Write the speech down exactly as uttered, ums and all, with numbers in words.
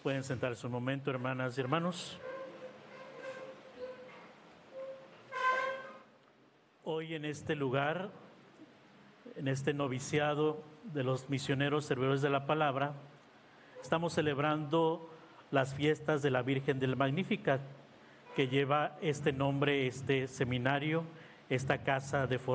Pueden sentarse un momento, hermanas y hermanos. Hoy en este lugar, en este noviciado de los misioneros servidores de la palabra, estamos celebrando las fiestas de la Virgen del Magnificat, que lleva este nombre, este seminario, esta casa de formación.